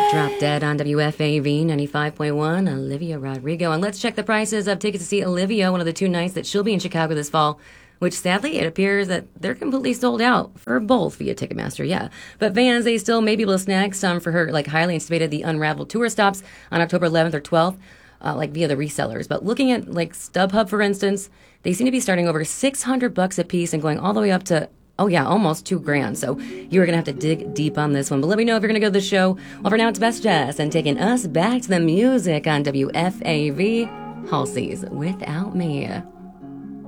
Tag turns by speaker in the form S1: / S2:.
S1: Drop Dead on WFAV 95.1, Olivia Rodrigo. And let's check the prices of tickets to see Olivia, one of the two nights that she'll be in Chicago this fall, which sadly it appears that they're completely sold out for both via Ticketmaster, yeah. But fans, they still may be able to snag some for her, like highly anticipated The Unraveled tour stops on October 11th or 12th, like via the resellers. But looking at like StubHub, for instance, they seem to be starting over $600 a piece and going all the way up to almost $2,000. So you're going to have to dig deep on this one. But let me know if you're going to go to the show. Well, for now, it's Best Jazz and taking us back to the music on WFAV, Halsey's Without Me.